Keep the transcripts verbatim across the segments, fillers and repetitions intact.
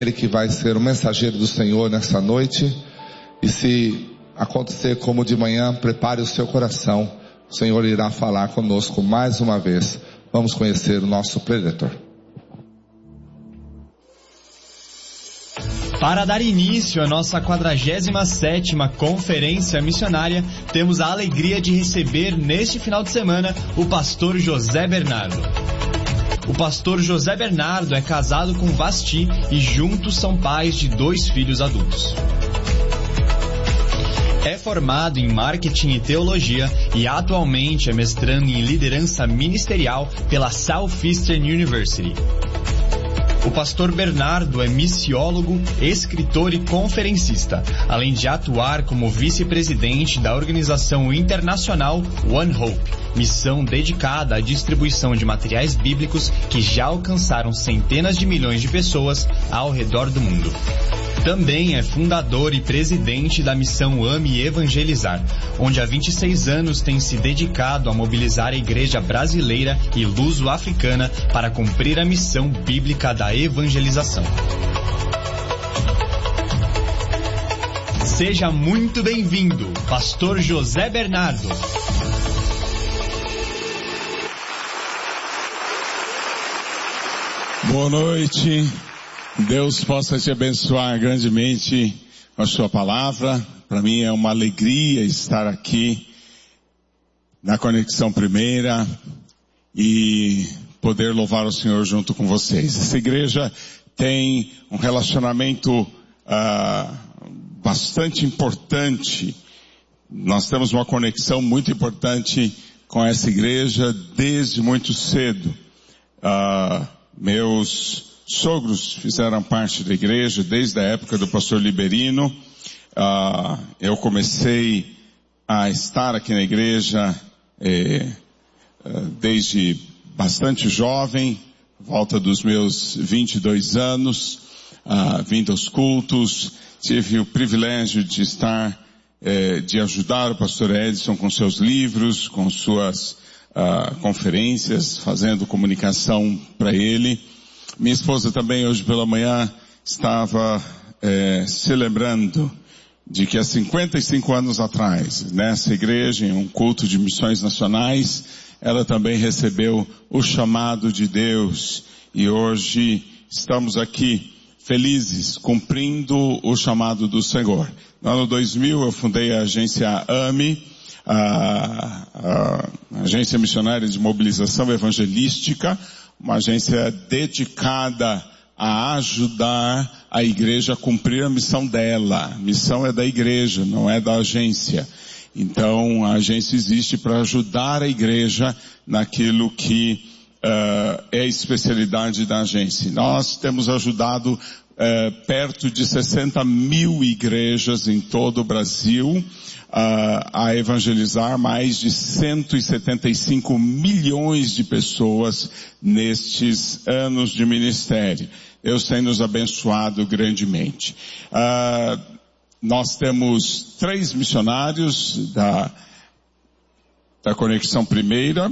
Ele que vai ser o mensageiro do Senhor nessa noite. E se acontecer como de manhã, prepare o seu coração. O Senhor irá falar conosco mais uma vez. Vamos conhecer o nosso preletor. Para dar início à nossa quadragésima sétima Conferência Missionária, temos a alegria de receber neste final de semana o pastor José Bernardo. O pastor José Bernardo é casado com Vasti e juntos são pais de dois filhos adultos. É formado em Marketing e Teologia e atualmente é mestrando em Liderança Ministerial pela Southeastern University. O pastor Bernardo é missiólogo, escritor e conferencista, além de atuar como vice-presidente da organização internacional One Hope, missão dedicada à distribuição de materiais bíblicos que já alcançaram centenas de milhões de pessoas ao redor do mundo. Também é fundador e presidente da missão Ame Evangelizar, onde há vinte e seis anos tem se dedicado a mobilizar a igreja brasileira e luso-africana para cumprir a missão bíblica da evangelização. Seja muito bem-vindo, pastor José Bernardo. Boa noite. Deus possa te abençoar grandemente com a sua palavra. Para mim é uma alegria estar aqui na Conexão Primeira e poder louvar o Senhor junto com vocês. Essa igreja tem um relacionamento uh, bastante importante. Nós temos uma conexão muito importante com essa igreja desde muito cedo. Uh, meus sogros fizeram parte da igreja desde a época do pastor Liberino. Uh, eu comecei a estar aqui na igreja eh, uh, desde bastante jovem, volta dos meus vinte e dois anos, uh, vindo aos cultos. Tive o privilégio de estar, eh, de ajudar o pastor Edson com seus livros, com suas uh, conferências, fazendo comunicação para ele. Minha esposa também hoje pela manhã estava é, se lembrando de que há cinquenta e cinco anos atrás, nessa igreja, em um culto de missões nacionais, ela também recebeu o chamado de Deus. E hoje estamos aqui felizes, cumprindo o chamado do Senhor. No ano dois mil eu fundei a agência AME, a, a, a Agência Missionária de Mobilização Evangelística, uma agência dedicada a ajudar a igreja a cumprir a missão dela. A missão é da igreja, não é da agência. Então, a agência existe para ajudar a igreja naquilo que uh, é a especialidade da agência. Nós temos ajudado uh, perto de sessenta mil igrejas em todo o Brasil, Uh, a evangelizar mais de cento e setenta e cinco milhões de pessoas nestes anos de ministério. Deus tem nos abençoado grandemente. Uh, nós temos três missionários da, da Conexão Primeira,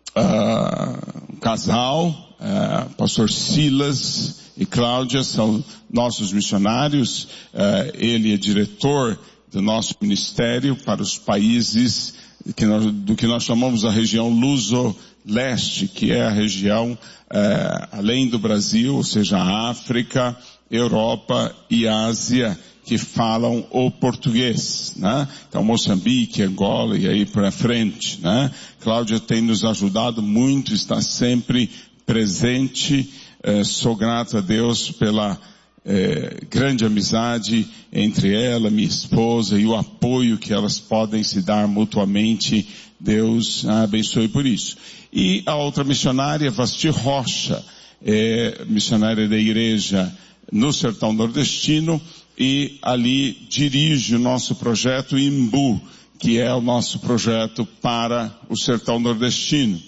uh, um casal, uh, pastor Silas e Cláudia são nossos missionários. Uh, ele é diretor do nosso ministério para os países que nós, do que nós chamamos a região luso-leste, que é a região é, além do Brasil, ou seja, a África, Europa e Ásia, que falam o português, né? Então Moçambique, Angola e aí para frente, né? Cláudia tem nos ajudado muito, está sempre presente. É, sou grato a Deus pela É, grande amizade entre ela, minha esposa, e o apoio que elas podem se dar mutuamente. Deus a abençoe por isso. E a outra missionária, Vasti Rocha, é missionária da igreja no Sertão Nordestino e ali dirige o nosso projeto Imbu, que é o nosso projeto para o Sertão Nordestino.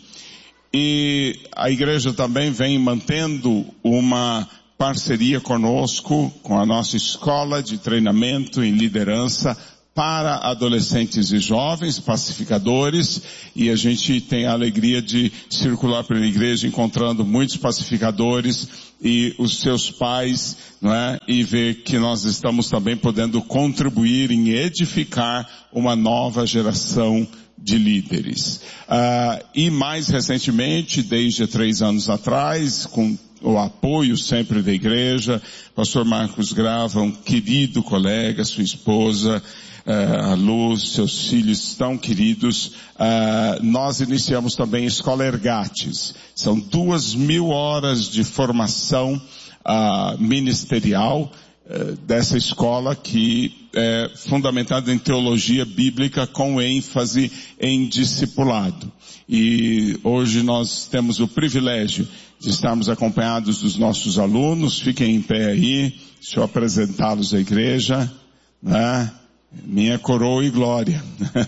E a igreja também vem mantendo uma parceria conosco, com a nossa escola de treinamento em liderança para adolescentes e jovens, pacificadores, e a gente tem a alegria de circular pela igreja encontrando muitos pacificadores e os seus pais, não é? E ver que nós estamos também podendo contribuir em edificar uma nova geração de líderes. Ah, e mais recentemente, desde três anos atrás, com o apoio sempre da igreja, pastor Marcos Grava, um querido colega, sua esposa, Uh, a Luz, seus filhos tão queridos, uh, nós iniciamos também a Escola Ergates. São duas mil horas de formação uh, ministerial uh, dessa escola que é fundamentada em teologia bíblica com ênfase em discipulado. E hoje nós temos o privilégio de estarmos acompanhados dos nossos alunos. Fiquem em pé aí, deixa eu apresentá-los à igreja, né? Minha coroa e glória.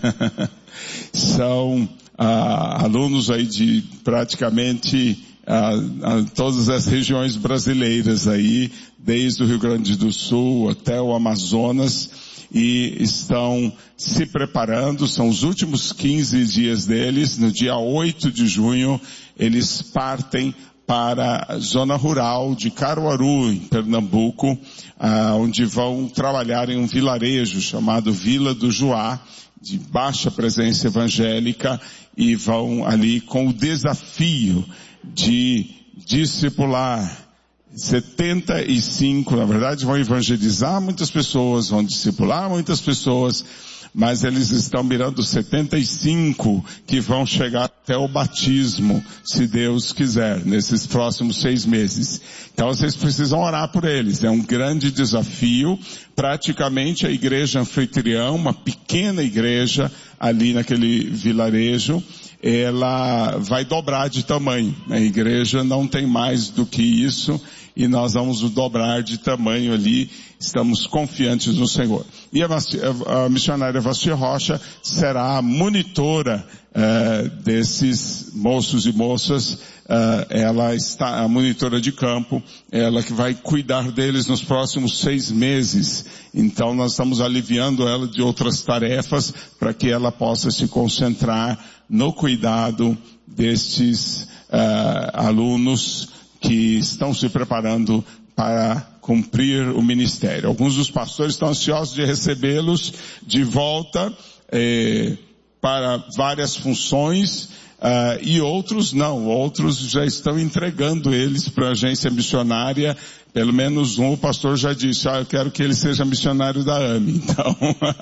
São ah, alunos aí de praticamente ah, ah, todas as regiões brasileiras aí, desde o Rio Grande do Sul até o Amazonas, e estão se preparando. São os últimos quinze dias deles. No dia oito de junho eles partem para a zona rural de Caruaru, em Pernambuco, ah, onde vão trabalhar em um vilarejo chamado Vila do Juá, de baixa presença evangélica, e vão ali com o desafio de discipular setenta e cinco, na verdade vão evangelizar muitas pessoas, vão discipular muitas pessoas, mas eles estão mirando setenta e cinco que vão chegar até o batismo, se Deus quiser, nesses próximos seis meses. Então vocês precisam orar por eles. É um grande desafio. Praticamente a igreja anfitriã, uma pequena igreja ali naquele vilarejo, ela vai dobrar de tamanho. A igreja não tem mais do que isso, e nós vamos dobrar de tamanho ali. Estamos confiantes no Senhor. E a, a missionária Vastia Rocha será a monitora uh, desses moços e moças. Uh, ela está a monitora de campo, ela que vai cuidar deles nos próximos seis meses. Então nós estamos aliviando ela de outras tarefas para que ela possa se concentrar no cuidado destes uh, alunos que estão se preparando para cumprir o ministério. Alguns dos pastores estão ansiosos de recebê-los de volta eh, para várias funções, uh, e outros não. Outros já estão entregando eles para a agência missionária. Pelo menos um, o pastor já disse, ah, eu quero que ele seja missionário da A M E. Então,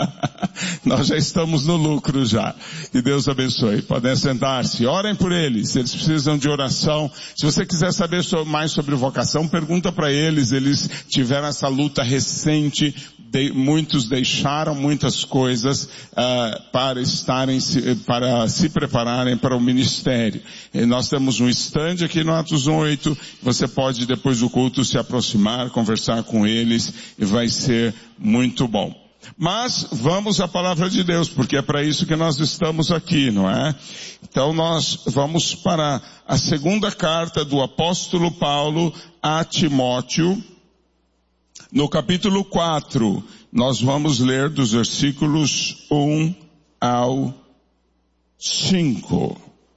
nós já estamos no lucro já. Que Deus abençoe. Podem sentar-se. Orem por eles. Eles precisam de oração. Se você quiser saber mais sobre vocação, pergunta para eles. Eles tiveram essa luta recente. De, muitos deixaram muitas coisas uh, para estarem, para se prepararem para o ministério. E nós temos um stand aqui no Atos oito. Você pode, depois do culto, se aproximar, conversar com eles, e vai ser muito bom. Mas vamos à palavra de Deus, porque é para isso que nós estamos aqui, não é? Então nós vamos para a segunda carta do apóstolo Paulo a Timóteo. No capítulo quatro, nós vamos ler dos versículos um ao cinco.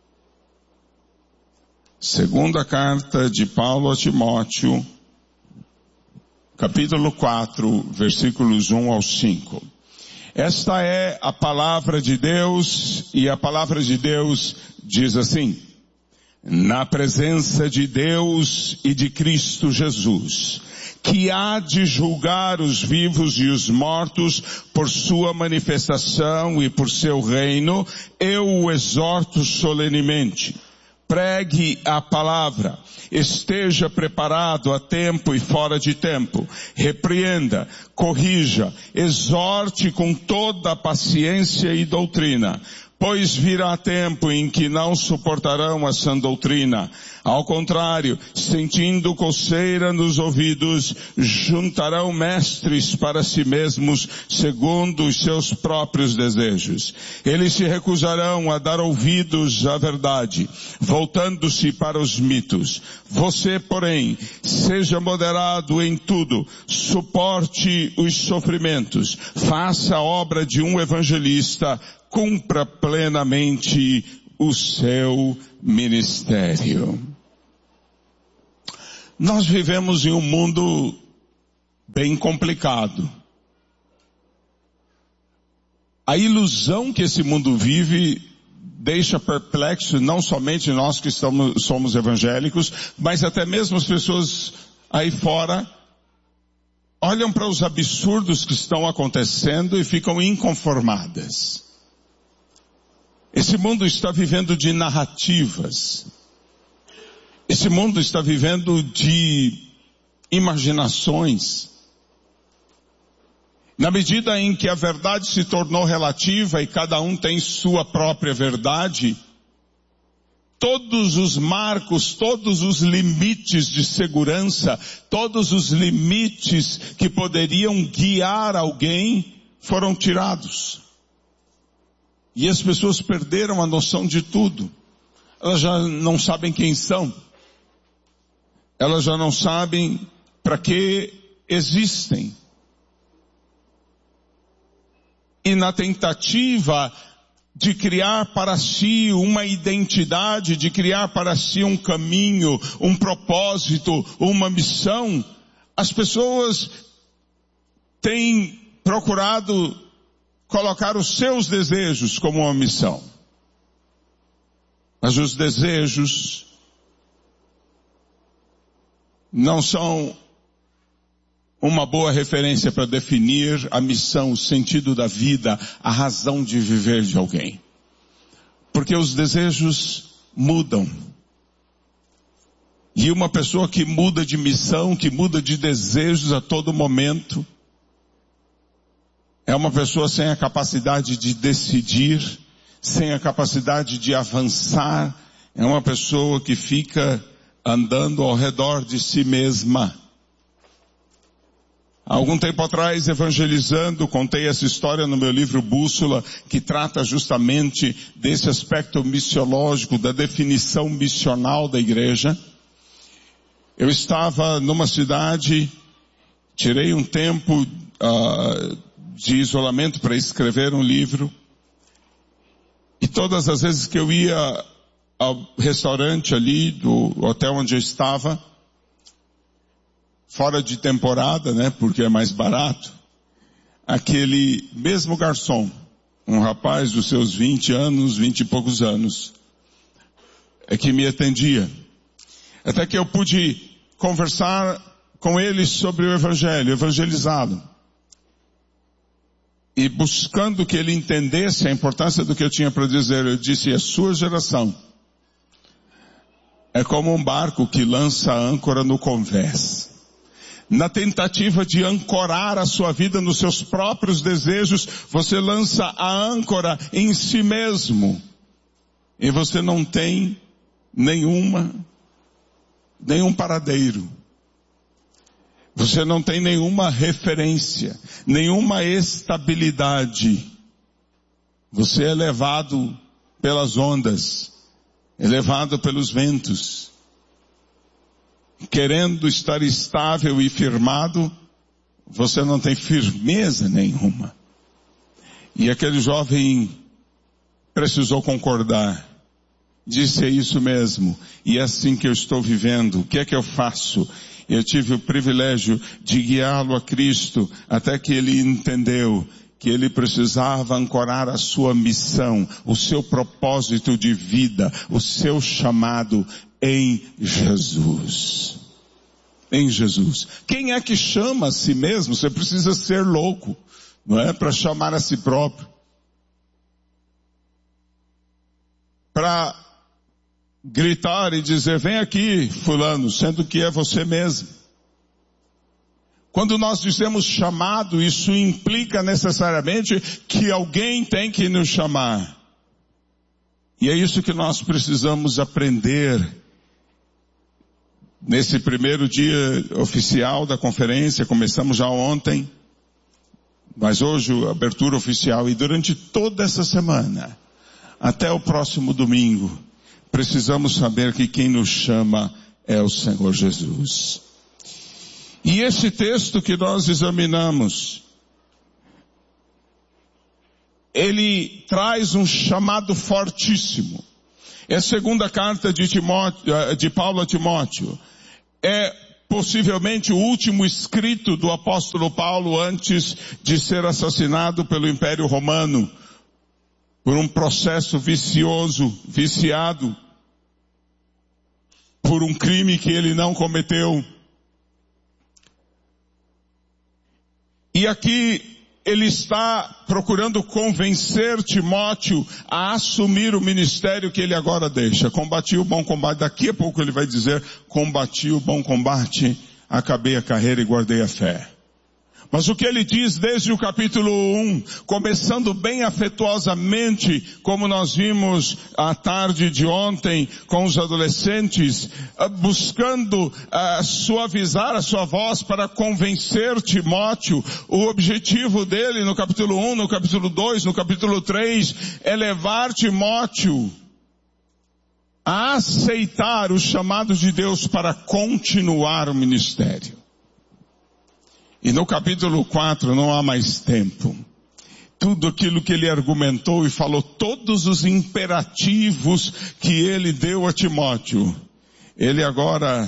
Segunda carta de Paulo a Timóteo, capítulo quatro, versículos um ao cinco. Esta é a palavra de Deus, e a palavra de Deus diz assim: na presença de Deus e de Cristo Jesus, que há de julgar os vivos e os mortos por sua manifestação e por seu reino, eu o exorto solenemente. Pregue a palavra, esteja preparado a tempo e fora de tempo, repreenda, corrija, exorte com toda a paciência e doutrina. Pois virá tempo em que não suportarão a sã doutrina. Ao contrário, sentindo coceira nos ouvidos, juntarão mestres para si mesmos, segundo os seus próprios desejos. Eles se recusarão a dar ouvidos à verdade, voltando-se para os mitos. Você, porém, seja moderado em tudo, suporte os sofrimentos, faça a obra de um evangelista, cumpra plenamente o seu ministério. Nós vivemos em um mundo bem complicado. A ilusão que esse mundo vive deixa perplexo não somente nós que estamos, somos evangélicos, mas até mesmo as pessoas aí fora olham para os absurdos que estão acontecendo e ficam inconformadas. Esse mundo está vivendo de narrativas. Esse mundo está vivendo de imaginações. Na medida em que a verdade se tornou relativa e cada um tem sua própria verdade, todos os marcos, todos os limites de segurança, todos os limites que poderiam guiar alguém foram tirados. E as pessoas perderam a noção de tudo. Elas já não sabem quem são. Elas já não sabem para que existem. E na tentativa de criar para si uma identidade, de criar para si um caminho, um propósito, uma missão, as pessoas têm procurado colocar os seus desejos como uma missão. Mas os desejos não são uma boa referência para definir a missão, o sentido da vida, a razão de viver de alguém. Porque os desejos mudam. E uma pessoa que muda de missão, que muda de desejos a todo momento, é uma pessoa sem a capacidade de decidir, sem a capacidade de avançar, é uma pessoa que fica andando ao redor de si mesma. Há algum tempo atrás, evangelizando, contei essa história no meu livro Bússola, que trata justamente desse aspecto missiológico, da definição missional da igreja. Eu estava numa cidade, tirei um tempo uh, de isolamento para escrever um livro, e todas as vezes que eu ia ao restaurante ali do hotel onde eu estava, fora de temporada, né, porque é mais barato, aquele mesmo garçom, um rapaz dos seus vinte anos, vinte e poucos anos, é que me atendia. Até que eu pude conversar com ele sobre o evangelho, evangelizá-lo. E buscando que ele entendesse a importância do que eu tinha para dizer, eu disse: a sua geração é como um barco que lança a âncora no convés. Na tentativa de ancorar a sua vida nos seus próprios desejos, você lança a âncora em si mesmo. E você não tem nenhuma, nenhum paradeiro. Você não tem nenhuma referência, nenhuma estabilidade. Você é levado pelas ondas, é levado pelos ventos. Querendo estar estável e firmado, você não tem firmeza nenhuma. E aquele jovem precisou concordar. Disse: é isso mesmo, e é assim que eu estou vivendo. O que é que eu faço? Eu tive o privilégio de guiá-lo a Cristo até que ele entendeu que ele precisava ancorar a sua missão, o seu propósito de vida, o seu chamado em Jesus. Em Jesus. Quem é que chama a si mesmo? Você precisa ser louco, não é? Para chamar a si próprio. Para gritar e dizer: vem aqui, fulano, sendo que é você mesmo. Quando nós dizemos chamado, isso implica necessariamente que alguém tem que nos chamar. E é isso que nós precisamos aprender nesse primeiro dia oficial da conferência. Começamos já ontem, mas hoje a abertura oficial, e durante toda essa semana, até o próximo domingo, precisamos saber que quem nos chama é o Senhor Jesus. E esse texto que nós examinamos, ele traz um chamado fortíssimo. É a segunda carta de, Timóteo, de Paulo a Timóteo. É possivelmente o último escrito do apóstolo Paulo antes de ser assassinado pelo Império Romano, por um processo vicioso, viciado, por um crime que ele não cometeu. E aqui ele está procurando convencer Timóteo a assumir o ministério que ele agora deixa. Combati o bom combate. Daqui a pouco ele vai dizer, combati o bom combate, acabei a carreira e guardei a fé. Mas o que ele diz desde o capítulo um, começando bem afetuosamente, como nós vimos à tarde de ontem com os adolescentes, buscando uh, suavizar a sua voz para convencer Timóteo. O objetivo dele no capítulo um, no capítulo dois, no capítulo três, é levar Timóteo a aceitar os chamados de Deus para continuar o ministério. E no capítulo quatro não há mais tempo. Tudo aquilo que ele argumentou e falou, todos os imperativos que ele deu a Timóteo, ele agora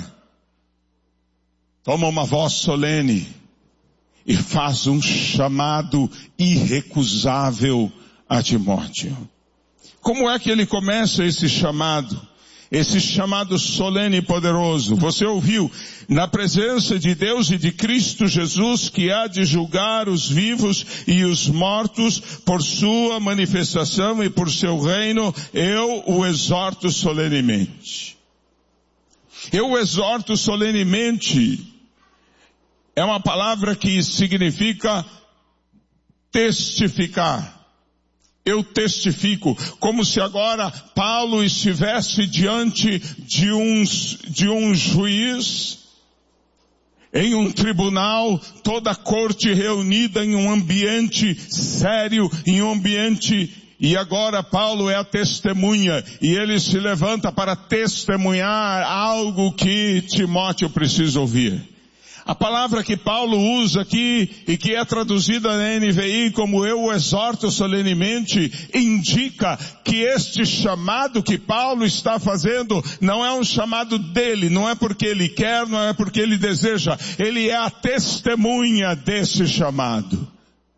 toma uma voz solene e faz um chamado irrecusável a Timóteo. Como é que ele começa esse chamado? Esse chamado solene e poderoso. Você ouviu? Na presença de Deus e de Cristo Jesus, que há de julgar os vivos e os mortos por sua manifestação e por seu reino, eu o exorto solenemente. Eu o exorto solenemente. É uma palavra que significa testificar. Eu testifico, como se agora Paulo estivesse diante de um, de um juiz, em um tribunal, toda a corte reunida em um ambiente sério, em um ambiente, e agora Paulo é a testemunha, e ele se levanta para testemunhar algo que Timóteo precisa ouvir. A palavra que Paulo usa aqui e que é traduzida na N V I como eu o exorto solenemente, indica que este chamado que Paulo está fazendo não é um chamado dele, não é porque ele quer, não é porque ele deseja, ele é a testemunha desse chamado.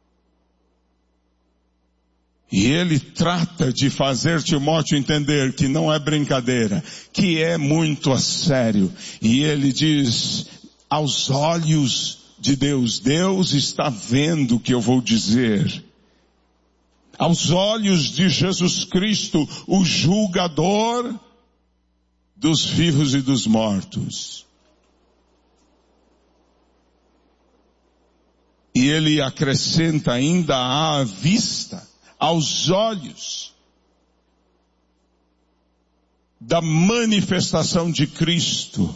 E ele trata de fazer Timóteo entender que não é brincadeira, que é muito a sério. E ele diz, aos olhos de Deus, Deus está vendo o que eu vou dizer. Aos olhos de Jesus Cristo, o julgador dos vivos e dos mortos. E ele acrescenta ainda à vista, aos olhos da manifestação de Cristo.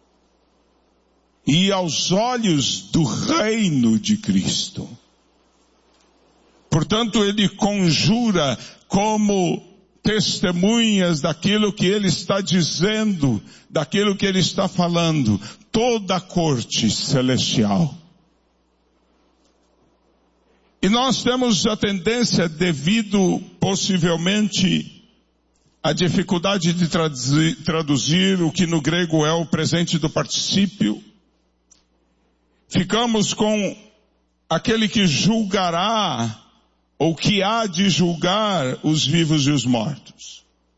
E aos olhos do reino de Cristo. Portanto, ele conjura como testemunhas daquilo que ele está dizendo, daquilo que ele está falando, toda a corte celestial. E nós temos a tendência, devido possivelmente à dificuldade de traduzir, traduzir o que no grego é o presente do particípio, ficamos com aquele que julgará, ou que há de julgar os vivos e os mortos.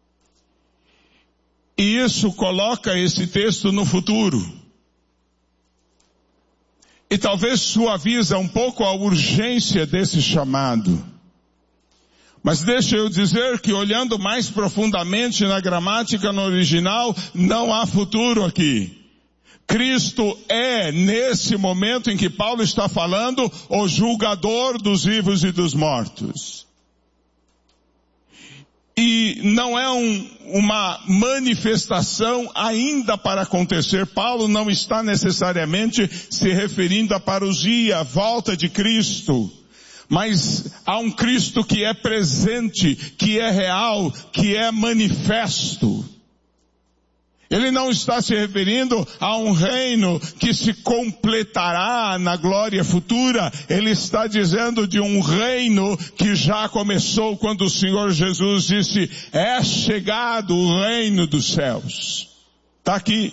E isso coloca esse texto no futuro. E talvez suaviza um pouco a urgência desse chamado. Mas deixa eu dizer que olhando mais profundamente na gramática no original, não há futuro aqui. Cristo é, nesse momento em que Paulo está falando, o julgador dos vivos e dos mortos. e não é um, uma manifestação ainda para acontecer. Paulo não está necessariamente se referindo à parousia, a volta de Cristo, mas há um Cristo que é presente, que é real, que é manifesto. Ele não está se referindo a um reino que se completará na glória futura. Ele está dizendo de um reino que já começou quando o Senhor Jesus disse, é chegado o reino dos céus. Está aqui.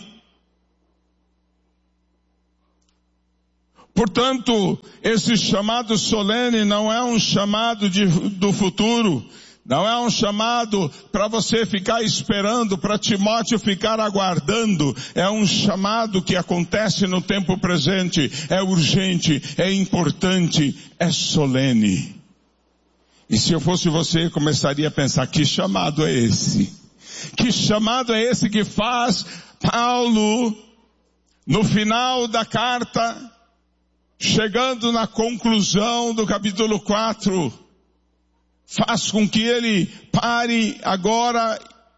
Portanto, esse chamado solene não é um chamado de, do futuro. Não é um chamado para você ficar esperando, para Timóteo ficar aguardando. É um chamado que acontece no tempo presente. É urgente, é importante, é solene. E se eu fosse você, começaria a pensar, que chamado é esse? Que chamado é esse que faz Paulo, no final da carta, chegando na conclusão do capítulo quatro, faz com que ele pare agora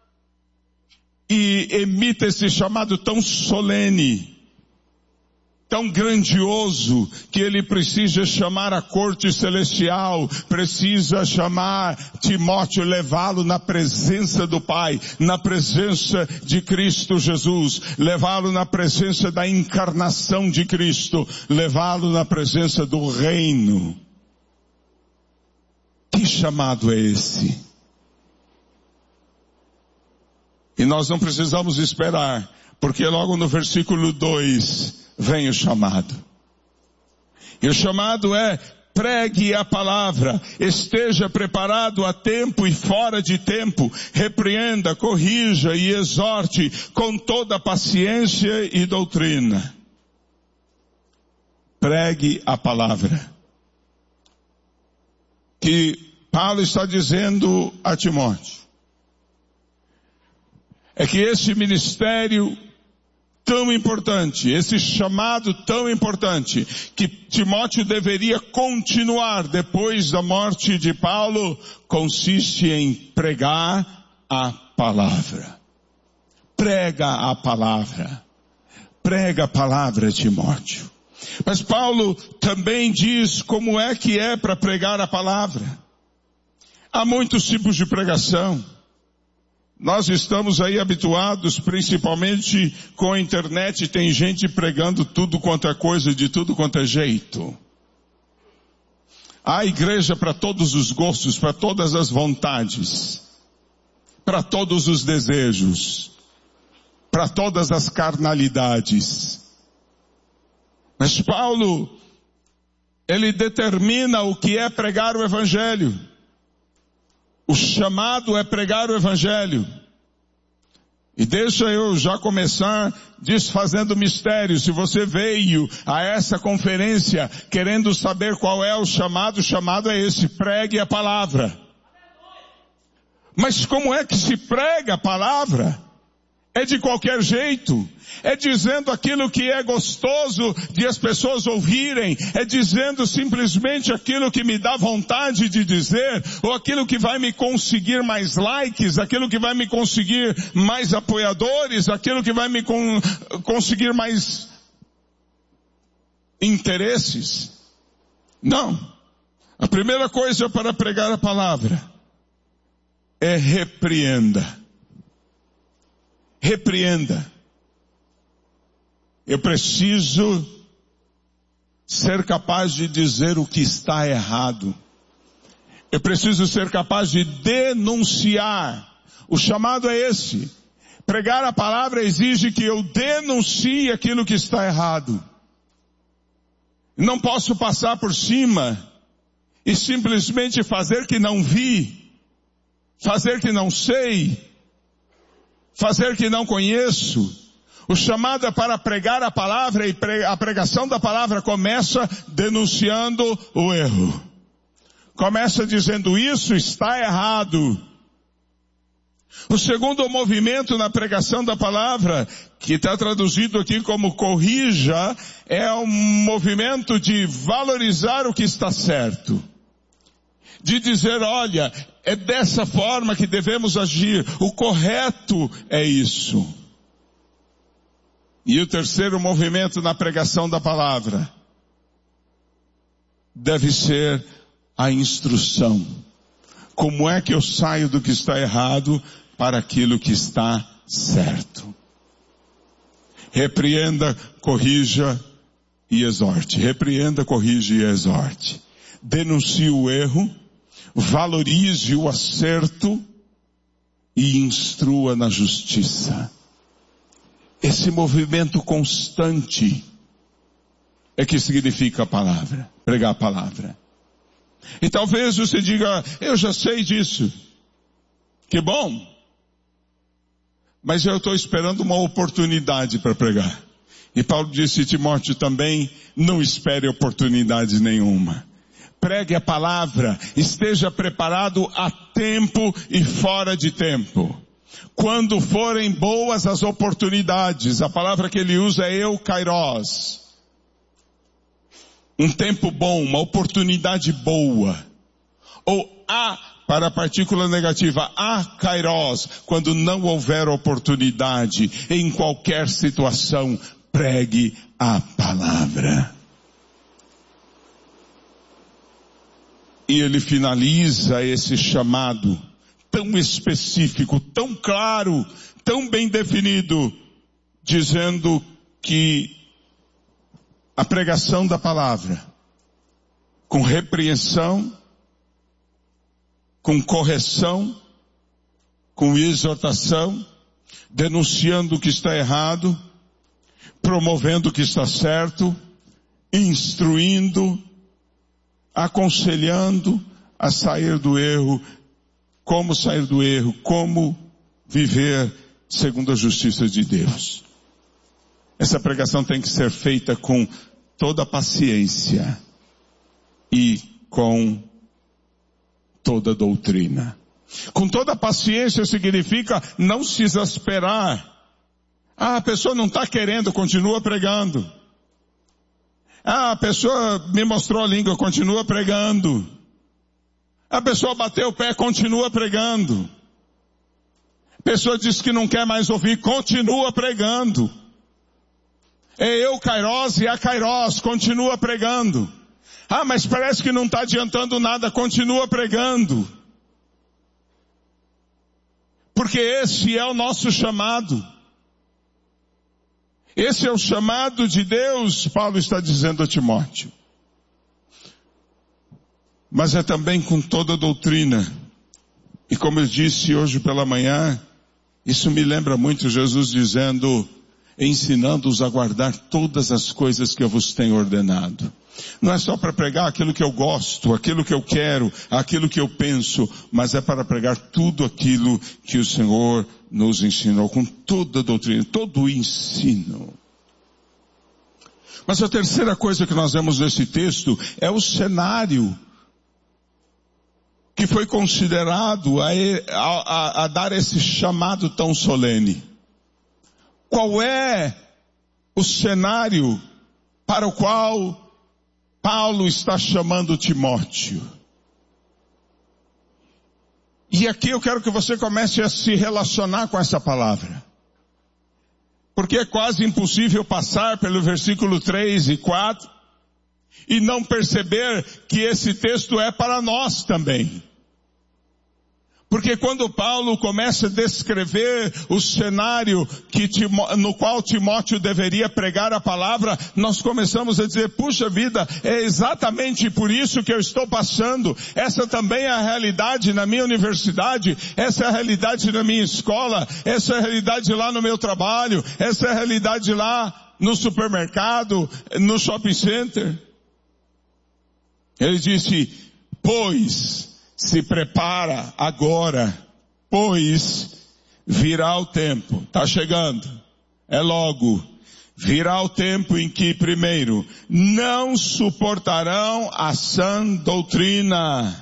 e emita esse chamado tão solene, tão grandioso, que ele precisa chamar a corte celestial, precisa chamar Timóteo, levá-lo na presença do Pai, na presença de Cristo Jesus, levá-lo na presença da encarnação de Cristo, levá-lo na presença do reino. Que chamado é esse? E nós não precisamos esperar, porque logo no versículo dois vem o chamado. E o chamado é, pregue a palavra, esteja preparado a tempo e fora de tempo, repreenda, corrija e exorte com toda paciência e doutrina. Pregue a palavra. Que Paulo está dizendo a Timóteo é que esse ministério tão importante, esse chamado tão importante, que Timóteo deveria continuar depois da morte de Paulo, consiste em pregar a palavra. Prega a palavra. Prega a palavra, Timóteo. Mas Paulo também diz como é que é para pregar a palavra. Há muitos tipos de pregação. Nós estamos aí habituados, principalmente com a internet, tem gente pregando tudo quanto é coisa, de tudo quanto é jeito. Há igreja para todos os gostos, para todas as vontades, para todos os desejos, para todas as carnalidades. Mas Paulo, ele determina o que é pregar o Evangelho. O chamado é pregar o Evangelho. E deixa eu já começar desfazendo o mistério. Se você veio a essa conferência querendo saber qual é o chamado, o chamado é esse, pregue a palavra. Mas como é que se prega a palavra? É de qualquer jeito, é dizendo aquilo que é gostoso de as pessoas ouvirem, é dizendo simplesmente aquilo que me dá vontade de dizer, ou aquilo que vai me conseguir mais likes, aquilo que vai me conseguir mais apoiadores, aquilo que vai me con- conseguir mais interesses. Não. A primeira coisa para pregar a palavra é repreenda. Repreenda. Eu preciso ser capaz de dizer o que está errado. Eu preciso ser capaz de denunciar. O chamado é esse. Pregar a palavra exige que eu denuncie aquilo que está errado. Não posso passar por cima e simplesmente fazer que não vi, fazer que não sei, fazer que não conheço. O chamado é para pregar a palavra, e a pregação da palavra começa denunciando o erro. Começa dizendo isso está errado. O segundo movimento na pregação da palavra, que está traduzido aqui como corrija, é um movimento de valorizar o que está certo. de dizer, olha, é dessa forma que devemos agir, o correto é isso. E o terceiro movimento na pregação da palavra deve ser a instrução. Como é que eu saio do que está errado para aquilo que está certo? Repreenda, corrija e exorte. Repreenda, corrija e exorte. Denuncie o erro, valorize o acerto e instrua na justiça. Esse movimento constante é que significa a palavra, pregar a palavra. E talvez você diga, eu já sei disso. Que bom. Mas eu estou esperando uma oportunidade para pregar. E Paulo disse a Timóteo também, não espere oportunidade nenhuma. Pregue a palavra, esteja preparado a tempo e fora de tempo. Quando forem boas as oportunidades, a palavra que ele usa é eukairos. Um tempo bom, uma oportunidade boa. Ou a, para a partícula negativa, a kairos, quando não houver oportunidade, em qualquer situação, pregue a palavra. E ele finaliza esse chamado tão específico, tão claro, tão bem definido, dizendo que a pregação da palavra, com repreensão, com correção, com exortação, denunciando o que está errado, promovendo o que está certo, instruindo, aconselhando a sair do erro, como sair do erro, como viver segundo a justiça de Deus. Essa pregação tem que ser feita com toda a paciência e com toda a doutrina. Com toda a paciência significa não se exasperar. Ah, a pessoa não está querendo, continua pregando. Ah, a pessoa me mostrou a língua, continua pregando. A pessoa bateu o pé, continua pregando. A pessoa diz que não quer mais ouvir, continua pregando. É eu, Kairos, e a Kairos, continua pregando. Ah, mas parece que não está adiantando nada, continua pregando. Porque esse é o nosso chamado. Esse é o chamado de Deus, Paulo está dizendo a Timóteo. Mas é também com toda a doutrina. E como eu disse hoje pela manhã, isso me lembra muito Jesus dizendo, ensinando-os a guardar todas as coisas que eu vos tenho ordenado. Não é só para pregar aquilo que eu gosto, aquilo que eu quero, aquilo que eu penso, mas é para pregar tudo aquilo que o Senhor nos ensinou, com toda a doutrina, todo o ensino. Mas a terceira coisa que nós vemos nesse texto é o cenário que foi considerado a, a, a dar esse chamado tão solene. Qual é o cenário para o qual Paulo está chamando Timóteo? E aqui eu quero que você comece a se relacionar com essa palavra. Porque é quase impossível passar pelo versículo três e quatro e não perceber que esse texto é para nós também. Porque quando Paulo começa a descrever o cenário que Timó, no qual Timóteo deveria pregar a palavra, nós começamos a dizer, puxa vida, é exatamente por isso que eu estou passando. Essa também é a realidade na minha universidade, essa é a realidade na minha escola, essa é a realidade lá no meu trabalho, essa é a realidade lá no supermercado, no shopping center. Ele disse, pois se prepara agora, pois virá o tempo, está chegando, é logo, virá o tempo em que primeiro não suportarão a sã doutrina.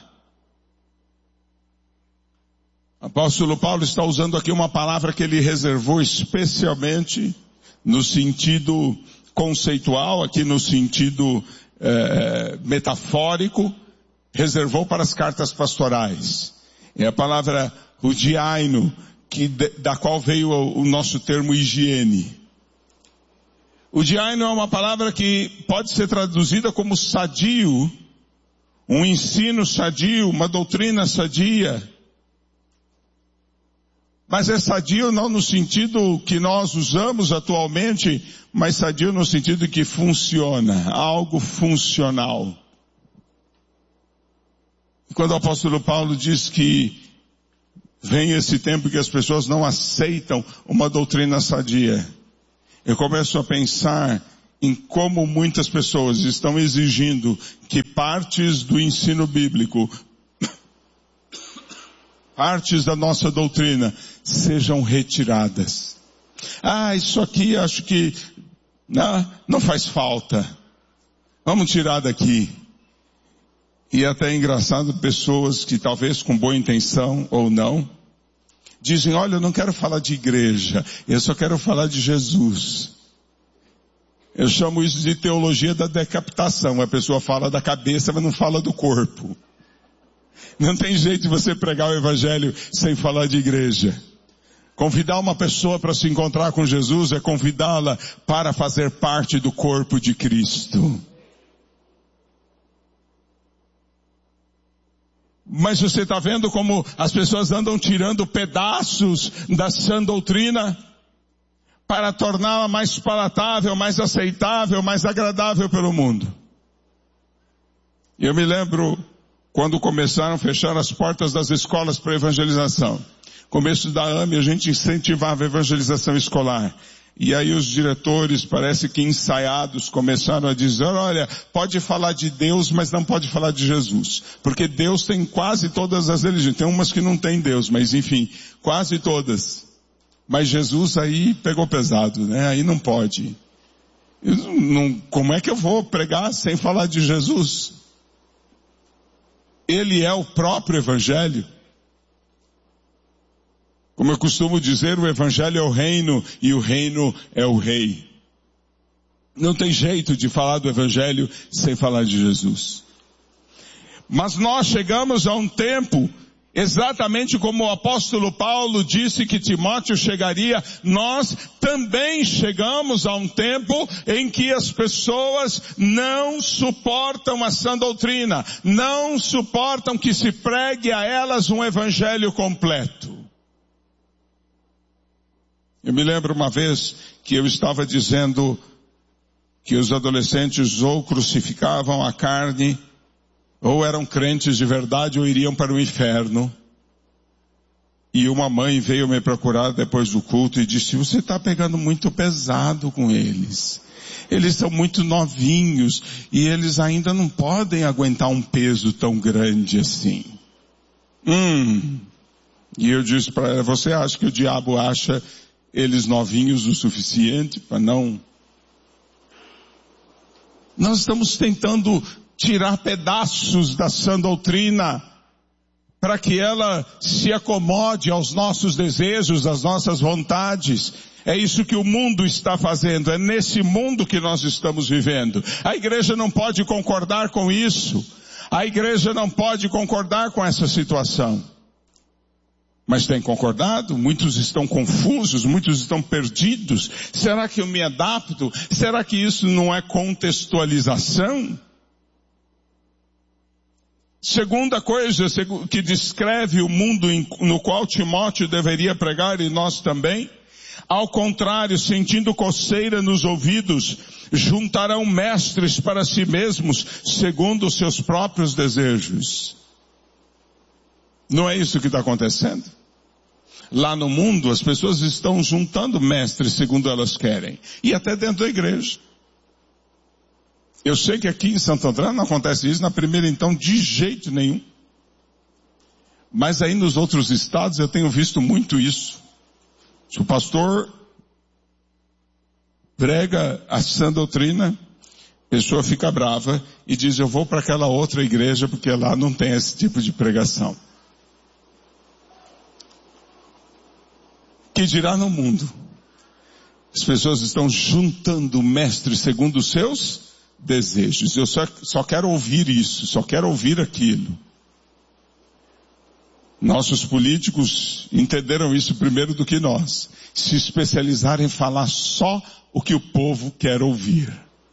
O apóstolo Paulo está usando aqui uma palavra que ele reservou especialmente no sentido conceitual, aqui no sentido eh, metafórico, reservou para as cartas pastorais. É a palavra rudiaino, que, da qual veio o, o nosso termo higiene. O diaino é uma palavra que pode ser traduzida como sadio, um ensino sadio, uma doutrina sadia. Mas é sadio não no sentido que nós usamos atualmente, mas sadio no sentido que funciona, algo funcional. Quando o apóstolo Paulo diz que vem esse tempo que as pessoas não aceitam uma doutrina sadia, eu começo a pensar em como muitas pessoas estão exigindo que partes do ensino bíblico, partes da nossa doutrina, sejam retiradas. Ah, isso aqui acho que não, não faz falta. Vamos tirar daqui. E até é engraçado, pessoas que talvez com boa intenção ou não, dizem, olha, eu não quero falar de igreja, eu só quero falar de Jesus. Eu chamo isso de teologia da decapitação. A pessoa fala da cabeça, mas não fala do corpo. Não tem jeito de você pregar o evangelho sem falar de igreja. Convidar uma pessoa para se encontrar com Jesus é convidá-la para fazer parte do corpo de Cristo. Mas você está vendo como as pessoas andam tirando pedaços da sã doutrina para torná-la mais palatável, mais aceitável, mais agradável pelo mundo. Eu me lembro quando começaram a fechar as portas das escolas para evangelização. Começo da A M E a gente incentivava a evangelização escolar. E aí os diretores, parece que ensaiados, começaram a dizer, olha, pode falar de Deus, mas não pode falar de Jesus. Porque Deus tem quase todas as religiões. Tem umas que não tem Deus, mas enfim, quase todas. Mas Jesus aí pegou pesado, né? Aí não pode. Eu não, como é que eu vou pregar sem falar de Jesus? Ele é o próprio Evangelho. Como eu costumo dizer, o Evangelho é o reino e o reino é o rei. Não tem jeito de falar do Evangelho sem falar de Jesus. Mas nós chegamos a um tempo, exatamente como o apóstolo Paulo disse que Timóteo chegaria, nós também chegamos a um tempo em que as pessoas não suportam a sã doutrina, não suportam que se pregue a elas um Evangelho completo. Eu me lembro uma vez que eu estava dizendo que os adolescentes ou crucificavam a carne, ou eram crentes de verdade ou iriam para o inferno. E uma mãe veio me procurar depois do culto e disse, você está pegando muito pesado com eles. Eles são muito novinhos e eles ainda não podem aguentar um peso tão grande assim. Hum. E eu disse para ela, você acha que o diabo acha eles novinhos o suficiente para não... Nós estamos tentando tirar pedaços da sã doutrina para que ela se acomode aos nossos desejos, às nossas vontades. É isso que o mundo está fazendo, é nesse mundo que nós estamos vivendo. A igreja não pode concordar com isso. A igreja não pode concordar com essa situação. Mas tem concordado? Muitos estão confusos, muitos estão perdidos. Será que eu me adapto? Será que isso não é contextualização? Segunda coisa que descreve o mundo no qual Timóteo deveria pregar e nós também, ao contrário, sentindo coceira nos ouvidos, juntarão mestres para si mesmos, segundo os seus próprios desejos. Não é isso que está acontecendo? Lá no mundo, as pessoas estão juntando mestres segundo elas querem. E até dentro da igreja. Eu sei que aqui em Santo André não acontece isso, na primeira então de jeito nenhum. Mas aí nos outros estados eu tenho visto muito isso. Se o pastor prega a sã doutrina, a pessoa fica brava e diz, eu vou para aquela outra igreja porque lá não tem esse tipo de pregação. Que dirá no mundo? As pessoas estão juntando mestres segundo os seus desejos. Eu só, só quero ouvir isso, só quero ouvir aquilo. Nossos políticos entenderam isso primeiro do que nós. Se especializaram em falar só o que o povo quer ouvir.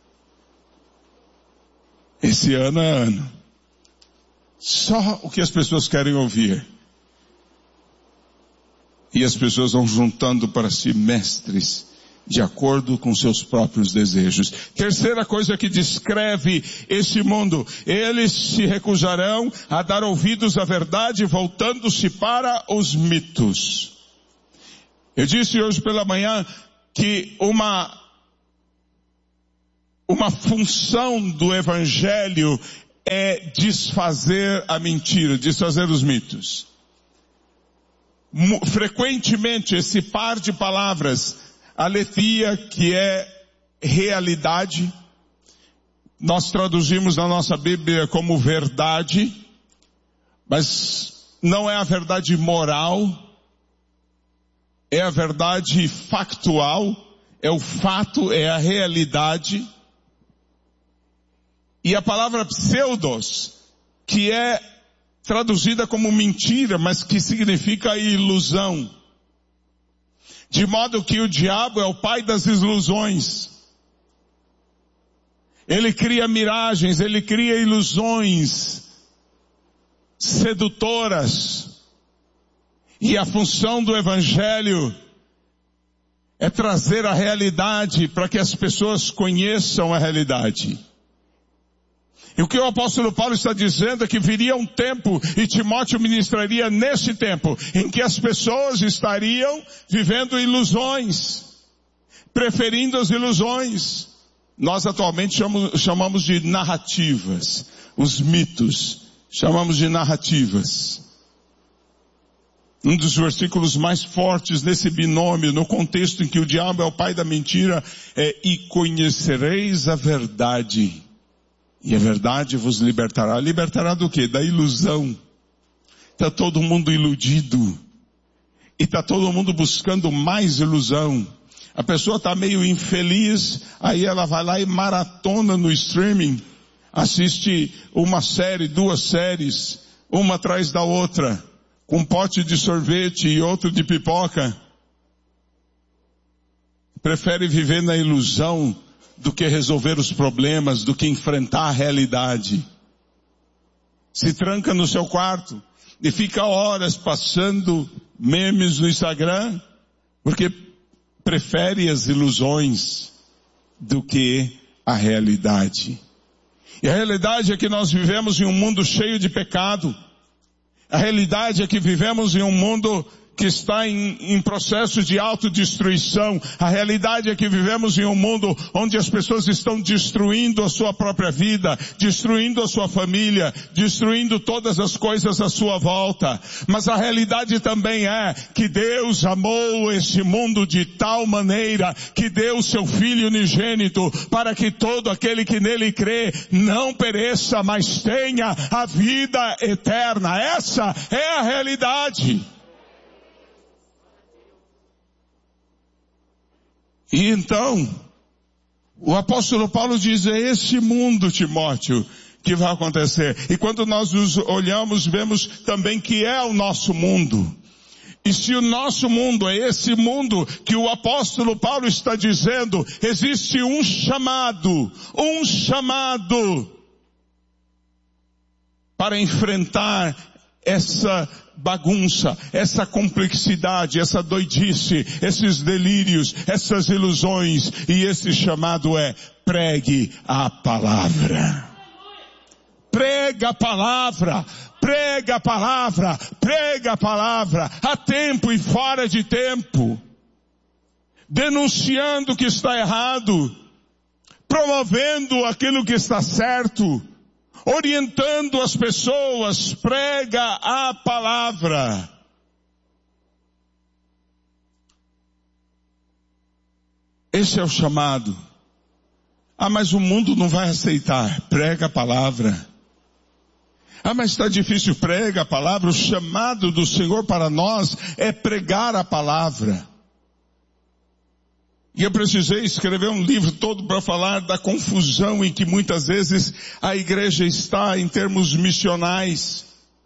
Esse ano é ano. Só o que as pessoas querem ouvir. E as pessoas vão juntando para si mestres de acordo com seus próprios desejos. Terceira coisa que descreve esse mundo: eles se recusarão a dar ouvidos à verdade, voltando-se para os mitos. Eu disse hoje pela manhã que uma uma função do evangelho é desfazer a mentira, desfazer os mitos. Frequentemente esse par de palavras, aletheia, que é realidade, nós traduzimos na nossa Bíblia como verdade, mas não é a verdade moral, é a verdade factual, é o fato, é a realidade. E a palavra pseudos, que é traduzida como mentira, mas que significa ilusão. De modo que o diabo é o pai das ilusões. Ele cria miragens, ele cria ilusões sedutoras. E a função do evangelho é trazer a realidade para que as pessoas conheçam a realidade. E o que o apóstolo Paulo está dizendo é que viria um tempo, e Timóteo ministraria nesse tempo, em que as pessoas estariam vivendo ilusões, preferindo as ilusões. Nós atualmente chamamos, chamamos de narrativas, os mitos, chamamos de narrativas. Um dos versículos mais fortes nesse binômio, no contexto em que o diabo é o pai da mentira, é: e conhecereis a verdade, e a verdade vos libertará. Libertará do quê? Da ilusão. Está todo mundo iludido. E está todo mundo buscando mais ilusão. A pessoa está meio infeliz, aí ela vai lá e maratona no streaming, assiste uma série, duas séries, uma atrás da outra, com um pote de sorvete e outro de pipoca. Prefere viver na ilusão do que resolver os problemas, do que enfrentar a realidade. Se tranca no seu quarto e fica horas passando memes no Instagram, porque prefere as ilusões do que a realidade. E a realidade é que nós vivemos em um mundo cheio de pecado. A realidade é que vivemos em um mundo que está em, em processo de autodestruição. A realidade é que vivemos em um mundo onde as pessoas estão destruindo a sua própria vida, destruindo a sua família, destruindo todas as coisas à sua volta. Mas a realidade também é que Deus amou esse mundo de tal maneira que deu o seu Filho unigênito para que todo aquele que nele crê não pereça, mas tenha a vida eterna. Essa é a realidade. E então, o apóstolo Paulo diz: é esse mundo, Timóteo, que vai acontecer. E quando nós nos olhamos, vemos também que é o nosso mundo. E se o nosso mundo é esse mundo que o apóstolo Paulo está dizendo, existe um chamado, um chamado para enfrentar essa bagunça, essa complexidade, essa doidice, esses delírios, essas ilusões. E esse chamado é: pregue a palavra. Prega a palavra, prega a palavra, prega a palavra, a tempo e fora de tempo, denunciando o que está errado, promovendo aquilo que está certo, orientando as pessoas. Prega a palavra. Esse é o chamado. Ah, mas o mundo não vai aceitar. Prega a palavra. Ah, mas está difícil. Prega a palavra. O chamado do Senhor para nós é pregar a palavra. E eu precisei escrever um livro todo para falar da confusão em que muitas vezes a igreja está em termos missionais.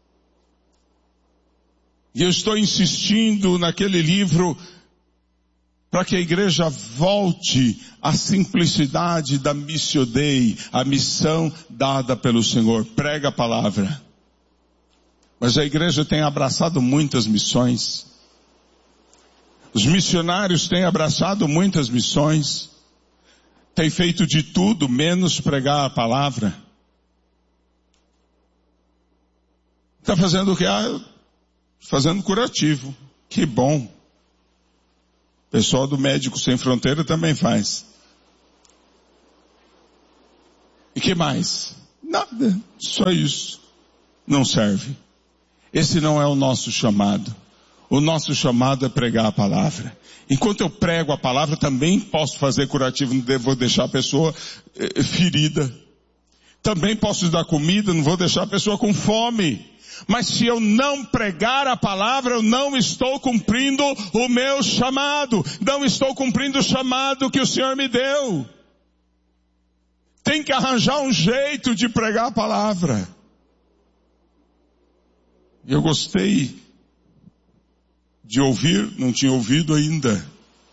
E eu estou insistindo naquele livro para que a igreja volte à simplicidade da Missio Dei, a missão dada pelo Senhor. Prega a palavra. Mas a igreja tem abraçado muitas missões. Os missionários têm abraçado muitas missões. Tem feito de tudo menos pregar a palavra. Está fazendo o que? Ah, fazendo curativo. Que bom. O pessoal do Médicos Sem Fronteira também faz. E que mais? Nada. Só isso. Não serve. Esse não é o nosso chamado. O nosso chamado é pregar a palavra. Enquanto eu prego a palavra, também posso fazer curativo, não vou deixar a pessoa eh, ferida. Também posso dar comida, não vou deixar a pessoa com fome. Mas se eu não pregar a palavra, eu não estou cumprindo o meu chamado. Não estou cumprindo o chamado que o Senhor me deu. Tem que arranjar um jeito de pregar a palavra. Eu gostei de ouvir, não tinha ouvido ainda,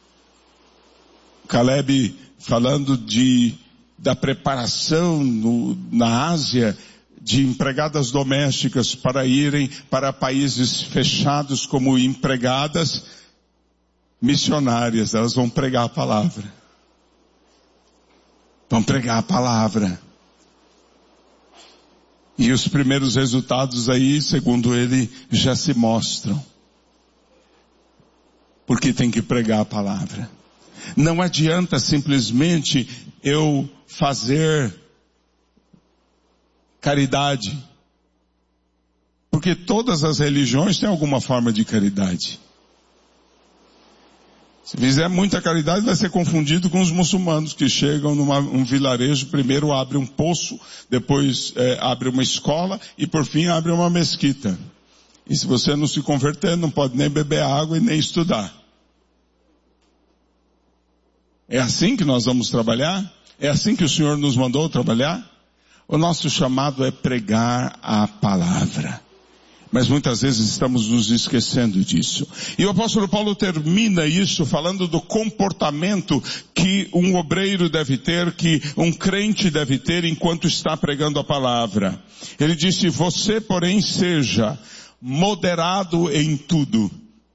Caleb falando de, da preparação no, na Ásia de empregadas domésticas para irem para países fechados como empregadas missionárias. Elas vão pregar a palavra. Vão pregar a palavra. E os primeiros resultados aí, segundo ele, já se mostram. Porque tem que pregar a palavra. Não adianta simplesmente eu fazer caridade. Porque todas as religiões têm alguma forma de caridade. Se fizer muita caridade, vai ser confundido com os muçulmanos que chegam num um vilarejo, primeiro abre um poço, depois é, abre uma escola e por fim abre uma mesquita. E se você não se converter, não pode nem beber água e nem estudar. É assim que nós vamos trabalhar? É assim que o Senhor nos mandou trabalhar? O nosso chamado é pregar a palavra. Mas muitas vezes estamos nos esquecendo disso. E o apóstolo Paulo termina isso falando do comportamento que um obreiro deve ter, que um crente deve ter enquanto está pregando a palavra. Ele disse, você porém seja moderado em tudo.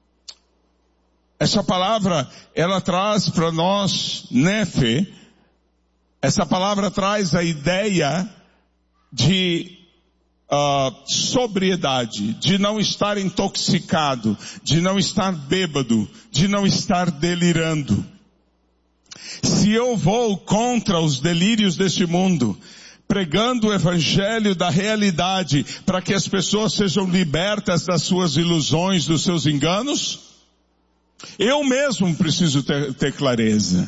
Essa palavra, ela traz para nós, nefe, essa palavra traz a ideia de Uh, sobriedade, de não estar intoxicado, de não estar bêbado, de não estar delirando. Se eu vou contra os delírios deste mundo, pregando o evangelho da realidade para que as pessoas sejam libertas das suas ilusões, dos seus enganos, eu mesmo preciso ter, ter clareza.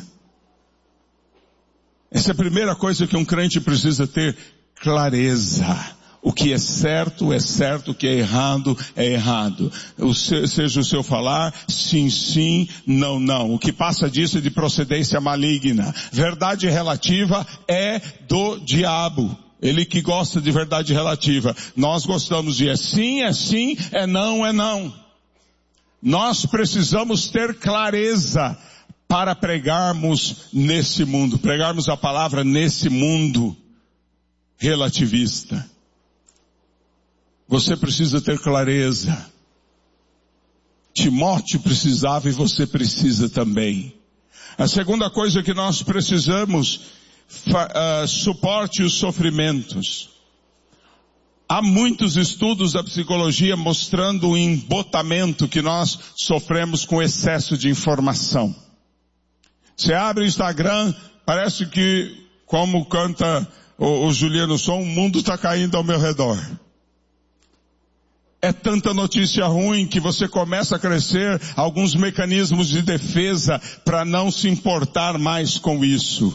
Essa é a primeira coisa que um crente precisa ter, clareza. O que é certo é certo, o que é errado é errado. O seu, seja o seu falar, sim, sim, não, não. O que passa disso é de procedência maligna. Verdade relativa é do diabo. Ele que gosta de verdade relativa. Nós gostamos de é sim, é sim, é não, é não. Nós precisamos ter clareza para pregarmos nesse mundo, pregarmos a palavra nesse mundo relativista. Você precisa ter clareza. Timóteo precisava e você precisa também. A segunda coisa que nós precisamos, uh, suporte os sofrimentos. Há muitos estudos da psicologia mostrando o embotamento que nós sofremos com excesso de informação. Você abre o Instagram, parece que, como canta o, o Juliano Som, o mundo está caindo ao meu redor. É tanta notícia ruim que você começa a crescer alguns mecanismos de defesa para não se importar mais com isso.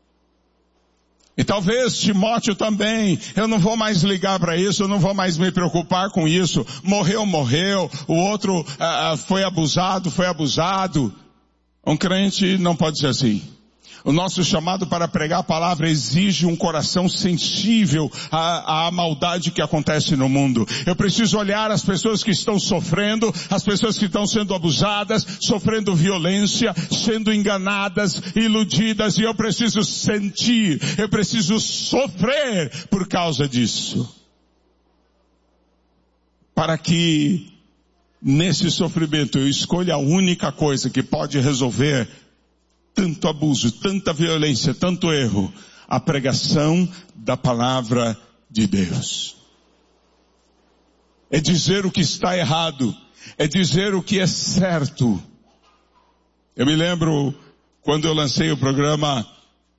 E talvez Timóteo também, eu não vou mais ligar para isso, eu não vou mais me preocupar com isso. Morreu, morreu, o outro ah, foi abusado, foi abusado. Um crente não pode ser assim. O nosso chamado para pregar a palavra exige um coração sensível à, à maldade que acontece no mundo. Eu preciso olhar as pessoas que estão sofrendo, as pessoas que estão sendo abusadas, sofrendo violência, sendo enganadas, iludidas, e eu preciso sentir, eu preciso sofrer por causa disso. Para que nesse sofrimento eu escolha a única coisa que pode resolver tanto abuso, tanta violência, tanto erro, a pregação da palavra de Deus. É dizer o que está errado, é dizer o que é certo. Eu me lembro quando eu lancei o programa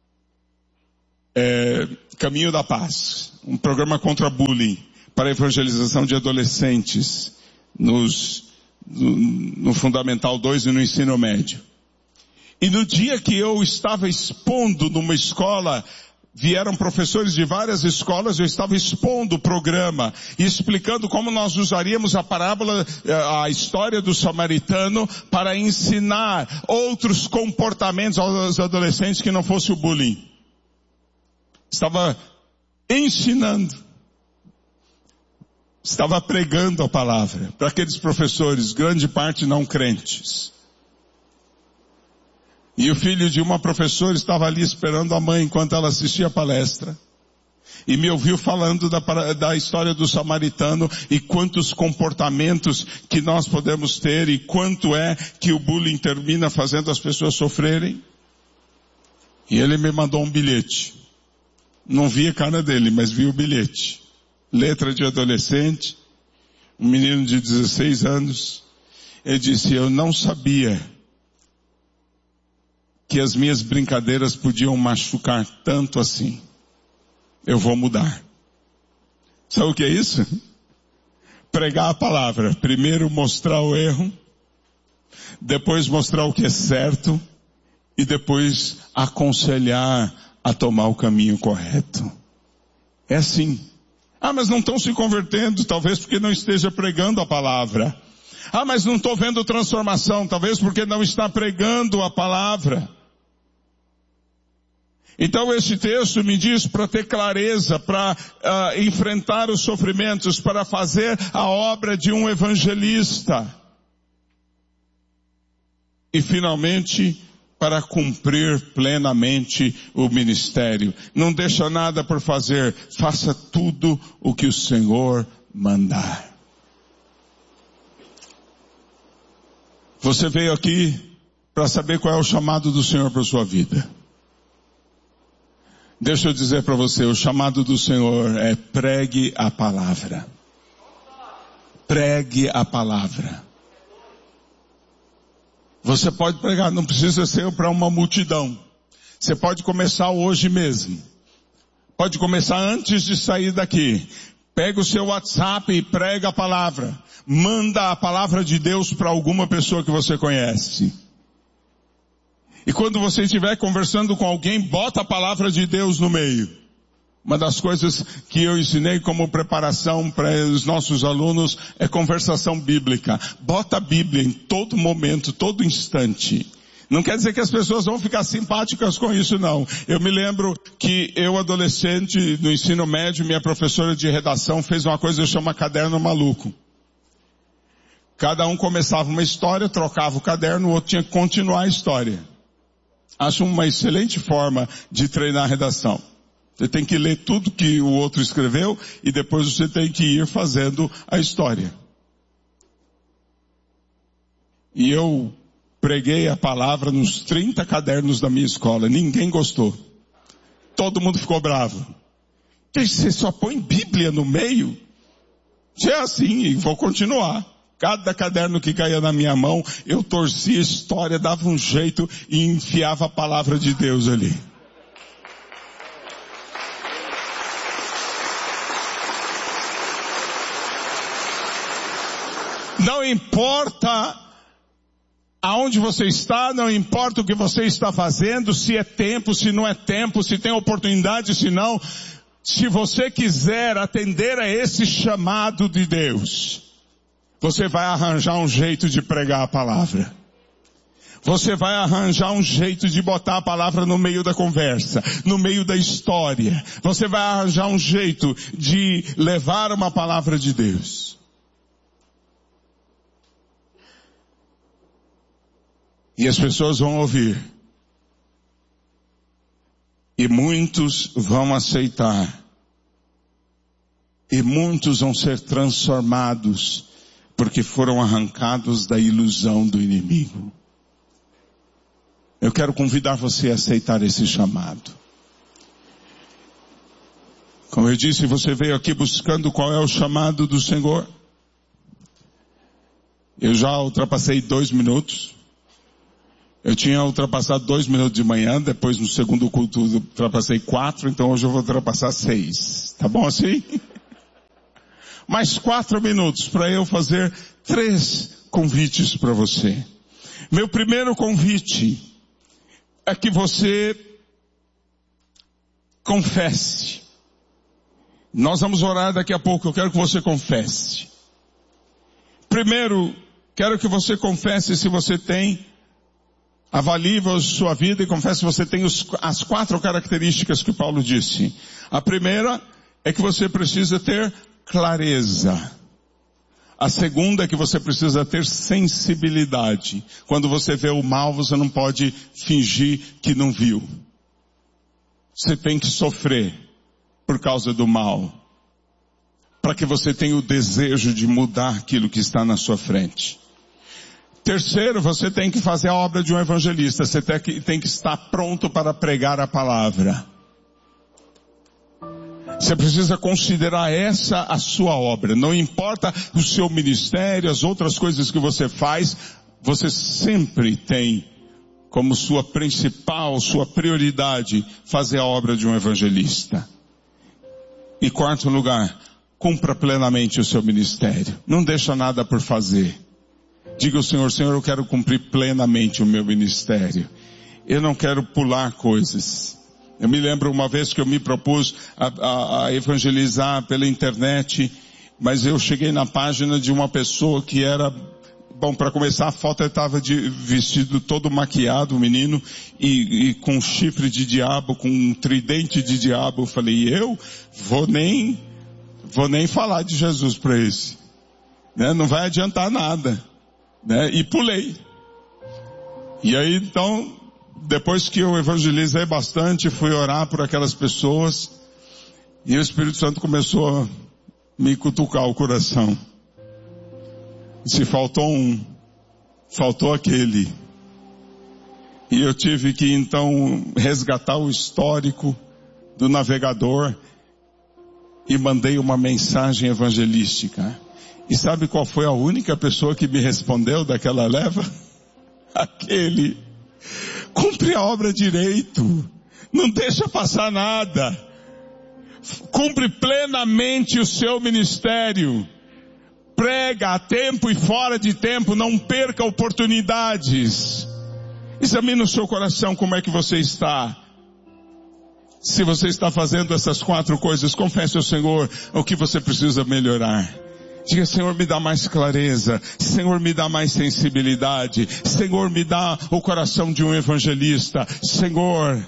é, Caminho da Paz, um programa contra bullying, para a evangelização de adolescentes, nos, no, no Fundamental dois e no Ensino Médio. E no dia que eu estava expondo numa escola, vieram professores de várias escolas, eu estava expondo o programa e explicando como nós usaríamos a parábola, a história do samaritano para ensinar outros comportamentos aos adolescentes que não fosse o bullying. Estava ensinando. Estava pregando a palavra para aqueles professores, grande parte não crentes. E o filho de uma professora estava ali esperando a mãe enquanto ela assistia a palestra. E me ouviu falando da, da história do samaritano e quantos comportamentos que nós podemos ter e quanto é que o bullying termina fazendo as pessoas sofrerem. E ele me mandou um bilhete. Não vi a cara dele, mas vi o bilhete. Letra de adolescente, um menino de dezesseis anos. Ele disse, eu não sabia que as minhas brincadeiras podiam machucar tanto assim. Eu vou mudar. Sabe o que é isso? Pregar a palavra. Primeiro mostrar o erro, depois mostrar o que é certo, e depois aconselhar a tomar o caminho correto. É assim. Ah, mas não estão se convertendo, talvez porque não esteja pregando a palavra. Ah, mas não estou vendo transformação, talvez porque não está pregando a palavra. Então esse texto me diz para ter clareza, para uh, enfrentar os sofrimentos, para fazer a obra de um evangelista. E finalmente, para cumprir plenamente o ministério. Não deixa nada por fazer, faça tudo o que o Senhor mandar. Você veio aqui para saber qual é o chamado do Senhor para a sua vida. Deixa eu dizer para você, o chamado do Senhor é pregue a palavra. Pregue a palavra. Você pode pregar, não precisa ser para uma multidão. Você pode começar hoje mesmo. Pode começar antes de sair daqui. Pega o seu WhatsApp e prega a palavra. Manda a palavra de Deus para alguma pessoa que você conhece. E quando você estiver conversando com alguém, bota a palavra de Deus no meio. Uma das coisas que eu ensinei como preparação para os nossos alunos é conversação bíblica. Bota a Bíblia em todo momento, todo instante. Não quer dizer que as pessoas vão ficar simpáticas com isso, não. Eu me lembro que eu, adolescente, no ensino médio, minha professora de redação fez uma coisa que chama caderno maluco. Cada um começava uma história, trocava o caderno, o outro tinha que continuar a história. Acho uma excelente forma de treinar a redação. Você tem que ler tudo que o outro escreveu e depois você tem que ir fazendo a história. E eu preguei a palavra nos trinta cadernos da minha escola. Ninguém gostou. Todo mundo ficou bravo. Você só põe Bíblia no meio? Se é assim, e vou continuar. Cada caderno que caía na minha mão, eu torcia a história, dava um jeito e enfiava a palavra de Deus ali. Não importa aonde você está, não importa o que você está fazendo, se é tempo, se não é tempo, se tem oportunidade, se não. Se você quiser atender a esse chamado de Deus, você vai arranjar um jeito de pregar a palavra. Você vai arranjar um jeito de botar a palavra no meio da conversa, no meio da história. Você vai arranjar um jeito de levar uma palavra de Deus. E as pessoas vão ouvir. E muitos vão aceitar. E muitos vão ser transformados, porque foram arrancados da ilusão do inimigo. Eu quero convidar você a aceitar esse chamado. Como eu disse, você veio aqui buscando qual é o chamado do Senhor. Eu já ultrapassei dois minutos. Eu tinha ultrapassado dois minutos de manhã, depois no segundo culto ultrapassei quatro, então hoje eu vou ultrapassar seis. Tá bom assim? Mais quatro minutos para eu fazer três convites para você. Meu primeiro convite é que você confesse. Nós vamos orar daqui a pouco, eu quero que você confesse. Primeiro, quero que você confesse se você tem, avalie a sua vida e confesse se você tem os, as quatro características que Paulo disse. A primeira é que você precisa ter clareza. A segunda é que você precisa ter sensibilidade. Quando você vê o mal, você não pode fingir que não viu. Você tem que sofrer por causa do mal, para que você tenha o desejo de mudar aquilo que está na sua frente. Terceiro, você tem que fazer a obra de um evangelista. Você tem que, tem que estar pronto para pregar a palavra. Você precisa considerar essa a sua obra. Não importa o seu ministério, as outras coisas que você faz, você sempre tem como sua principal, sua prioridade, fazer a obra de um evangelista. E quarto lugar, cumpra plenamente o seu ministério. Não deixa nada por fazer. Diga ao Senhor, Senhor, eu quero cumprir plenamente o meu ministério. Eu não quero pular coisas. Eu me lembro uma vez que eu me propus a, a, a evangelizar pela internet, mas eu cheguei na página de uma pessoa que era, bom, para começar a foto estava de vestido todo maquiado, o menino, e, e com um chifre de diabo, com um tridente de diabo. Eu falei, eu vou nem, vou nem falar de Jesus para esse, né? Não vai adiantar nada, né? E pulei. E aí então, depois que eu evangelizei bastante, fui orar por aquelas pessoas, e o Espírito Santo começou a me cutucar o coração. Se faltou um, faltou aquele. E eu tive que então resgatar o histórico do navegador e mandei uma mensagem evangelística. E sabe qual foi a única pessoa que me respondeu daquela leva? Aquele. Cumpre a obra direito. Não deixa passar nada. Cumpre plenamente o seu ministério. Prega a tempo e fora de tempo. Não perca oportunidades. Examine o seu coração como é que você está. Se você está fazendo essas quatro coisas, confesse ao Senhor o que você precisa melhorar. Diga, Senhor, me dá mais clareza. Senhor, me dá mais sensibilidade. Senhor, me dá o coração de um evangelista. Senhor,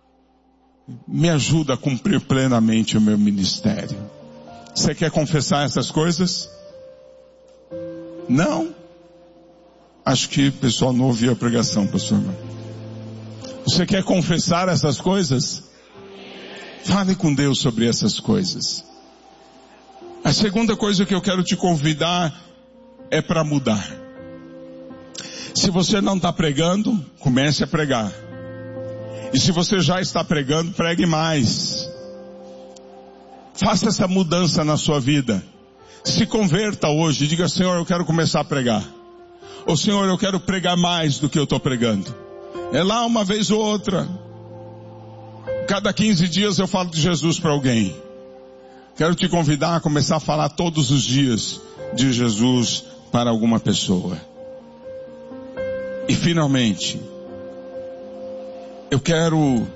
me ajuda a cumprir plenamente o meu ministério. Você quer confessar essas coisas? Não? Acho que o pessoal não ouviu a pregação, pastor. Você quer confessar essas coisas? Fale com Deus sobre essas coisas. A segunda coisa que eu quero te convidar é para mudar. Se você não está pregando, comece a pregar. E se você já está pregando, pregue mais. Faça essa mudança na sua vida. Se converta hoje, diga, Senhor, eu quero começar a pregar. Ou Senhor, eu quero pregar mais do que eu estou pregando. É lá uma vez ou outra. Cada quinze dias eu falo de Jesus para alguém. Quero te convidar a começar a falar todos os dias de Jesus para alguma pessoa. E finalmente, eu quero,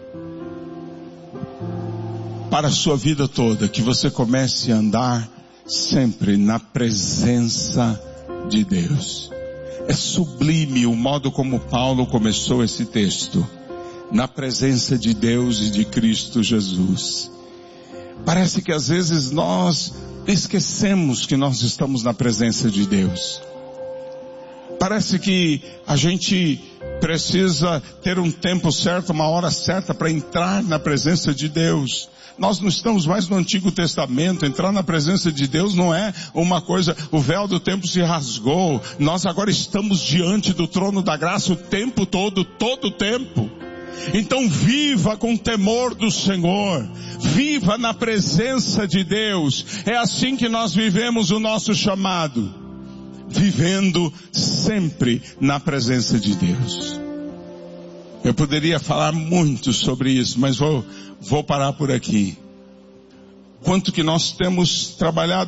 para a sua vida toda, que você comece a andar sempre na presença de Deus. É sublime o modo como Paulo começou esse texto. Na presença de Deus e de Cristo Jesus. Parece que às vezes nós esquecemos que nós estamos na presença de Deus. Parece que a gente precisa ter um tempo certo, uma hora certa para entrar na presença de Deus. Nós não estamos mais no Antigo Testamento. Entrar na presença de Deus não é uma coisa, o véu do templo se rasgou. Nós agora estamos diante do trono da graça o tempo todo, todo o tempo. Então viva com temor do Senhor, viva na presença de Deus. É assim que nós vivemos o nosso chamado, vivendo sempre na presença de Deus. Eu poderia falar muito sobre isso, mas vou, vou parar por aqui. Quanto que nós temos trabalhado